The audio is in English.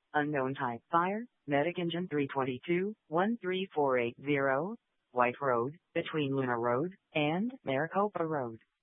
Unknown type fire, Medic engine 322, 13480, White Road, between Luna Road and Maricopa Road.